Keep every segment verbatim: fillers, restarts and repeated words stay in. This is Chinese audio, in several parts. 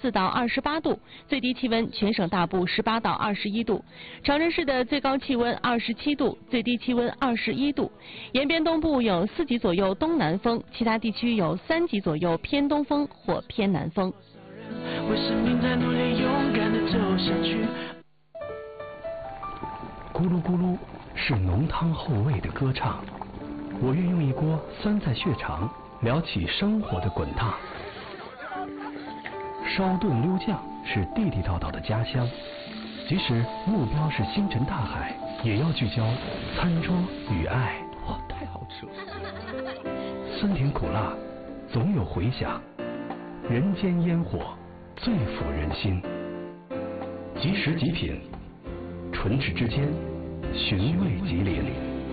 四到二十八度，最低气温全省大部十八到二十一度。长春市的最高气温二十七度，最低气温二十一度。延边东部有四级左右东南风，其他地区有三级左右偏东风或偏南风。 为生命在努力，勇敢地走下去。 咕噜咕噜是浓汤厚味的歌唱，我愿用一锅酸菜血肠聊起生活的滚烫。烧炖溜酱是地地道道的家乡，即使目标是星辰大海，也要聚焦餐桌与爱。 哇，太好吃了！ 酸甜苦辣，总有回响。人间烟火，最抚人心。即食即品，唇齿之间，寻味吉林。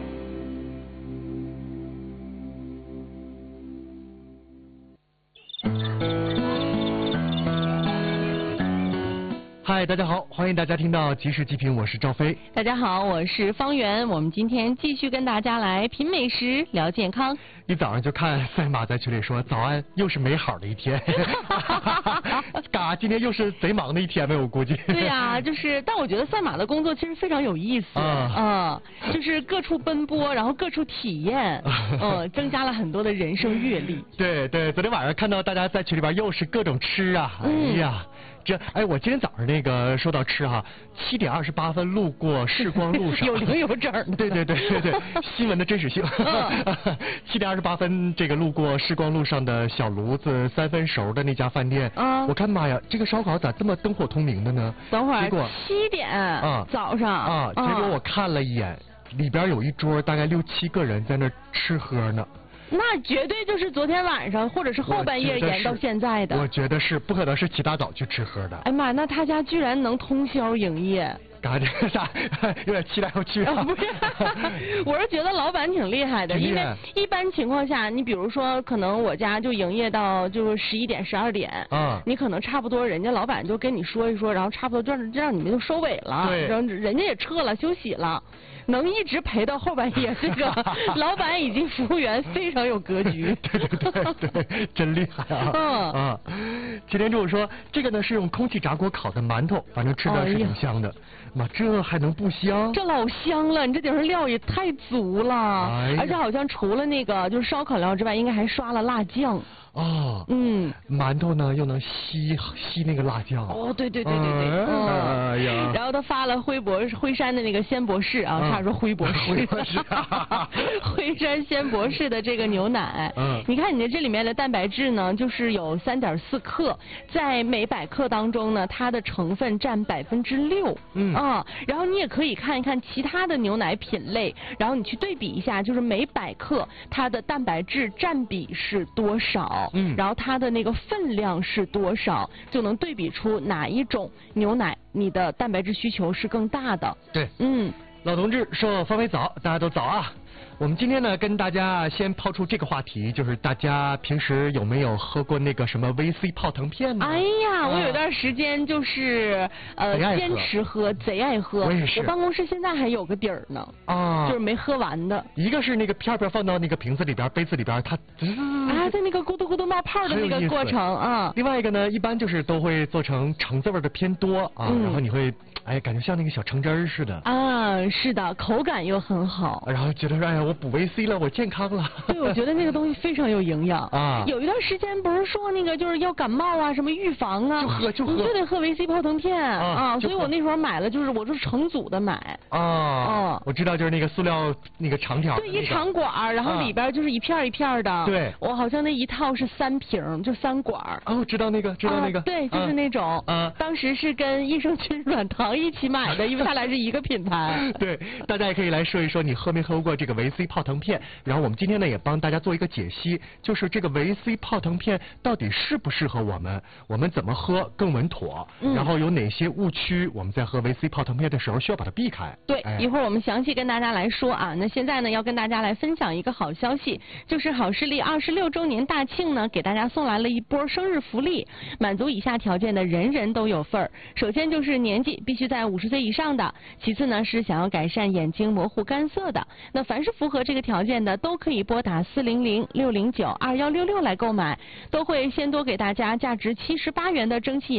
嗨，大家好，欢迎大家听到即时极品，我是赵飞。 大家好，我是方圆。我们今天继续跟大家来品美食、聊健康。 一早上就看赛马在群里说，早安，又是美好的一天。嘎，今天又是贼忙的一天呗，我估计。 对呀、啊，就是，但我觉得赛马的工作其实非常有意思啊、嗯，就是各处奔波，然后各处体验，嗯，增加了很多的人生阅历。 对对，昨天晚上看到大家在群里边又是各种吃啊，哎呀。嗯这哎，我今天早上那个说到吃哈，七点二十八分路过世光路上， 有零有整的。 对对对对对，新闻的真实性。七点二十八分这个路过世光路上的小炉子三分熟的那家饭店，啊，我看妈呀，这个烧烤咋这么灯火通明的呢？ 等会儿， 结果七点啊，早上啊，结果我看了一眼，里边有一桌大概六七个人在那吃喝呢。 那绝对就是昨天晚上或者是后半夜延到现在的。 我觉得是，不可能是起大早去吃喝的。 哎妈，那他家居然能通宵营业。 干这个啥？有点期待要去啊！ 不是，我是觉得老板挺厉害的，因为一般情况下，你比如说，可能我家就营业到就是十一点、十二点，啊，你可能差不多，人家老板就跟你说一说，然后差不多就让就让你们就收尾了， 对， 然后人家也撤了休息了。能一直陪到后半夜，这个老板以及服务员非常有格局。 对对对对，真厉害啊！嗯啊，今天中午说这个呢是用空气炸锅烤的馒头，反正吃的是挺香的。妈，这还能不香？ 这老香了，你这顶上料也太足了，哎，而且好像除了那个就是烧烤料之外，应该还刷了辣酱。 哦， 嗯， 馒头呢又能吸吸那个辣酱。 哦，对对对对对， 哎、嗯、呀， 然后他发了辉博辉山的那个鲜博士啊，差点说辉博士， 辉博士， 辉山鲜博士的这个牛奶， 嗯， 你看你的这里面的蛋白质呢，就是有三点四克，在每百克当中呢，它的成分占百分之六，嗯啊，然后你也可以看一看其他的牛奶品类，然后你去对比一下，就是每百克它的蛋白质占比是多少。嗯，然后它的那个分量是多少，就能对比出哪一种牛奶你的蛋白质需求是更大的。 对， 嗯， 老同志说方飞早，大家都早啊。我们今天呢，跟大家先抛出这个话题，就是大家平时有没有喝过那个什么 V C 泡腾片呢？ 哎呀，我有段时间就是呃坚持喝，贼爱喝。 我也是。 我办公室现在还有个底儿呢， 啊， 就是没喝完的。 一个是那个片片放到那个瓶子里边、杯子里边，它啊，在那个咕嘟咕嘟冒泡的那个过程啊。 另外一个呢，一般就是都会做成橙子味的偏多啊，嗯、然后你会哎感觉像那个小橙汁儿似的。 啊，是的，口感又很好。 然后觉得说哎呀，我补 V C 了，我健康了。 对，我觉得那个东西非常有营养啊。有一段时间不是说那个就是要感冒啊，什么预防啊， 就喝就喝， 你就得喝维 C 泡腾片啊， 啊所以我那时候买了，就是我就是成组的买。 啊， 哦， 我知道，就是那个塑料那个长条、那个，对，一长管，然后里边就是一片一片的。 对， 我好像那一套是三瓶，就三管。 哦，知道那个，知道那个。 啊、对，就是那种。 啊， 当时是跟益生菌软糖一起买的，因为它俩是一个品牌。 对，大家也可以来说一说你喝没喝过这个维 C 泡腾片，然后我们今天呢也帮大家做一个解析，就是这个维 C 泡腾片到底适不适合我们，我们怎么喝更稳妥，嗯、然后有哪些误区，我们在喝维 C 泡腾片的时候需要把它避开。 对， 哎、 一会儿我们详细跟大家来说啊。那现在呢要跟大家来分享一个好消息，就是好视力二十六周年大庆呢，给大家送来了一波生日福利，满足以下条件的人人都有份儿。首先就是年纪必须在五十岁以上的，其次呢是想要改善眼睛模糊干涩的。那凡是符合这个条件的，都可以拨打四零零六零九二幺六六来购买，都会先多给大家价值七十八元的蒸汽